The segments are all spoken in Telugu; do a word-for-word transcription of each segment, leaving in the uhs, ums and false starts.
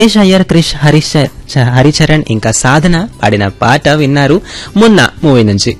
మహేష్ అయ్యర్, క్రిష్, హరీష్ హరిచరణ్ ఇంకా సాధన పాడిన పాట విన్నారు మొన్న మూవీ నుంచి.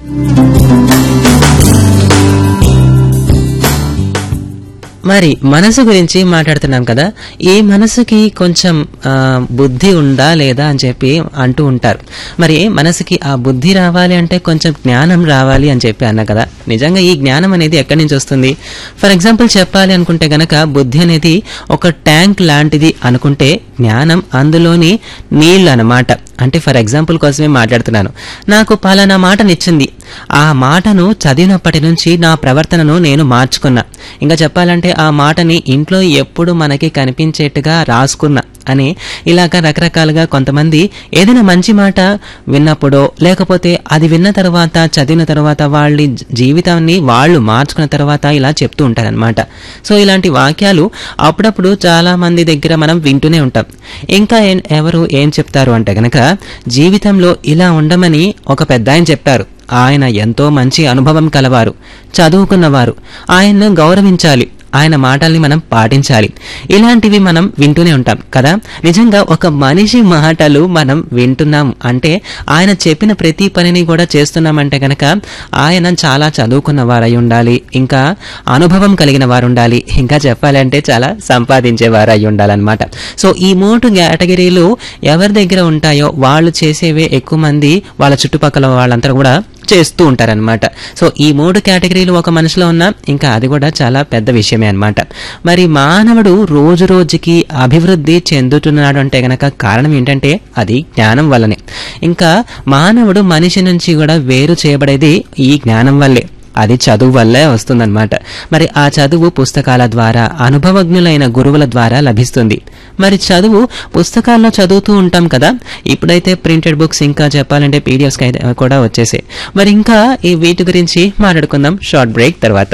మరి మనసు గురించి మాట్లాడుతున్నాం కదా, ఈ మనసుకి కొంచెం బుద్ధి ఉందా లేదా అని చెప్పి అంటూ ఉంటారు. మరి మనసుకి ఆ బుద్ధి రావాలి అంటే కొంచెం జ్ఞానం రావాలి అని చెప్పి అన్నా కదా. నిజంగా ఈ జ్ఞానం అనేది ఎక్కడి నుంచి వస్తుంది? ఫర్ ఎగ్జాంపుల్ చెప్పాలి అనుకుంటే గనక, బుద్ధి అనేది ఒక ట్యాంక్ లాంటిది అనుకుంటే, జ్ఞానం అందులోని నీళ్ళు అన్నమాట. అంటే ఫర్ ఎగ్జాంపుల్ కోసమే మాట్లాడుతున్నాను. నాకు పలానా మాటనిచ్చింది, ఆ మాటను చదివినప్పటి నుంచి నా ప్రవర్తనను నేను మార్చుకున్నా. ఇంకా చెప్పాలంటే ఆ మాటని ఇంట్లో ఎప్పుడు మనకి కనిపించేట్టుగా రాసుకున్నా అని ఇలాగ రకరకాలుగా కొంతమంది ఏదైనా మంచి మాట విన్నప్పుడో లేకపోతే అది విన్న తర్వాత చదివిన తర్వాత వాళ్ళ జీవితాన్ని వాళ్ళు మార్చుకున్న తర్వాత ఇలా చెప్తూ ఉంటారనమాట. సో ఇలాంటి వాక్యాలు అప్పుడప్పుడు చాలా మంది దగ్గర మనం వింటూనే ఉంటాం. ఇంకా ఎవరు ఏం చెప్తారు అంటే గనక, జీవితంలో ఇలా ఉండమని ఒక పెద్ద ఆయన చెప్పారు. ఆయన ఎంతో మంచి అనుభవం కలవారు, చదువుకున్నవారు, ఆయన్ను గౌరవించాలి, ఆయన మాటల్ని మనం పాటించాలి. ఇలాంటివి మనం వింటూనే ఉంటాం కదా. నిజంగా ఒక మనిషి మాటలు మనం వింటున్నాం అంటే, ఆయన చెప్పిన ప్రతి పనిని కూడా చేస్తున్నామంటే గనక ఆయన చాలా చదువుకున్న వారై ఉండాలి, ఇంకా అనుభవం కలిగిన వారు ఉండాలి, ఇంకా చెప్పాలంటే చాలా సంపాదించే వారు అయి ఉండాలన్నమాట. సో ఈ మూడు కేటగిరీలు ఎవరి దగ్గర ఉంటాయో వాళ్ళు చేసేవే ఎక్కువ మంది వాళ్ళ చుట్టుపక్కల వాళ్ళంతా కూడా చేస్తూ ఉంటారనమాట. సో ఈ మూడు కేటగిరీలు ఒక మనిషిలో ఉన్నా ఇంకా అది కూడా చాలా పెద్ద విషయమే అనమాట. మరి మానవుడు రోజు రోజుకి అభివృద్ధి చెందుతున్నాడు అంటే గనక కారణం ఏంటంటే అది జ్ఞానం వల్లనే. ఇంకా మానవుడు మనిషి నుంచి కూడా వేరు చేయబడేది ఈ జ్ఞానం వల్లే, అది చదువు వల్లే వస్తుందన్నమాట. మరి ఆ చదువు పుస్తకాల ద్వారా, అనుభవజ్ఞులైన గురువుల ద్వారా లభిస్తుంది. మరి చదువు పుస్తకాల్లో చదువుతూ ఉంటాం కదా, ఇప్పుడైతే ప్రింటెడ్ బుక్స్ ఇంకా చెప్పాలంటే పీడిఎఫ్స్ కూడా వచ్చేసాయి. మరి ఇంకా ఈ వీటి గురించి మాట్లాడుకుందాం షార్ట్ బ్రేక్ తర్వాత.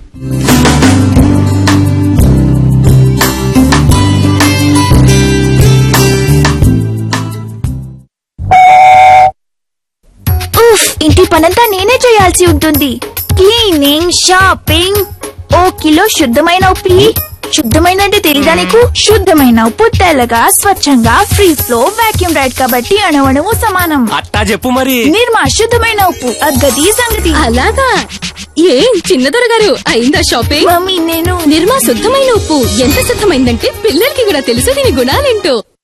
ఇంటి పనంతా నేనే చేయాల్సి ఉంటుంది. క్లీనింగ్, షాపింగ్, ఓ కిలో శుద్ధమైన ఉప్పు, శుద్ధమైన అంటే తెలీదా నీకు? శుద్ధమైన ఉప్పు తెల్లగా స్వచ్ఛంగా ఫ్రీ ఫ్లో వాక్యూమ్ రైడ్ కాబట్టి అణువణువు సమానం. అట్టా చెప్పు మరి. నిర్మా శుద్ధమైన ఉప్పు, అగ్గది సంగతి. అలాగా? ఏం చిన్నదొర గారు అయిందా షాపింగ్? మమ్మీ నేను నిర్మా శుద్ధమైన ఉప్పు ఎంత శుద్ధమైందంటే పిల్లలకి కూడా తెలుసు దీని గుణాలేంటో.